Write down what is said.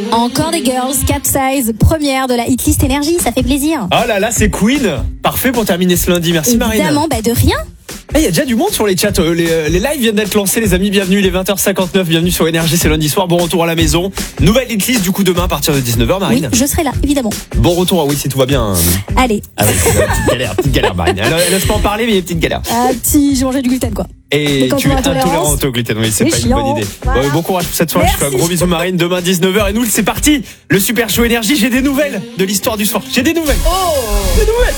Encore des girls, Capsize, première de la hitlist énergie, ça fait plaisir. Oh là là, c'est Queen. Parfait pour terminer ce lundi. Merci Marine. Évidemment, de rien. Il y a déjà du monde sur les chats. Les lives viennent d'être lancés, les amis. Bienvenue, il est 20h59. Bienvenue sur Énergie, c'est lundi soir. Bon retour à la maison. Nouvelle hitlist du coup demain à partir de 19h, Marine. Oui, je serai là, évidemment. Bon retour, oui, si tout va bien. Allez. Ah oui, petite galère, Marine. Alors, laisse pas en parler, mais il y a une petite galère. J'ai mangé du gluten, quoi. Et tu es intolérant au gluten, oui, c'est pas chiant. une bonne idée. Voilà. Bon courage pour cette soirée. Je fais un gros bisou, Marine. Demain 19h et nous, c'est parti. Le super show Énergie. J'ai des nouvelles de l'histoire du soir. J'ai des nouvelles. Des nouvelles.